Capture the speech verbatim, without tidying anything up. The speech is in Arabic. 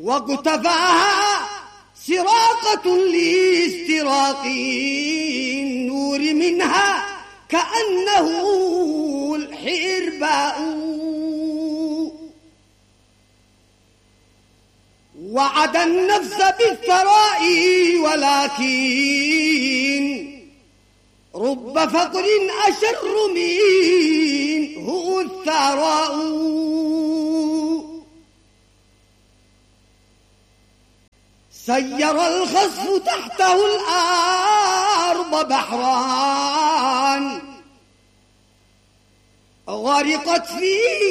واقتفاها سراقة لاستراق النور منها كأنه الحرباء. وعد النفس بالثراء ولكن رب فقر أشر منه الثراء. سير الخصف تحته الأرض بحران غرقت فيه